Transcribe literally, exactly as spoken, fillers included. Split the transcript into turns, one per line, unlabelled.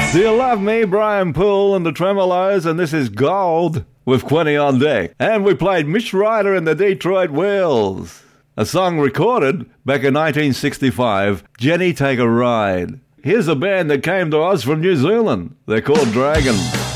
Do You Love Me, Brian Poole and the Tremolos, and this is Gold with Quinny on deck. And we played Mitch Ryder and the Detroit Wheels, a song recorded back in nineteen sixty-five, Jenny Take a Ride. Here's a band that came to us from New Zealand. They're called Dragon.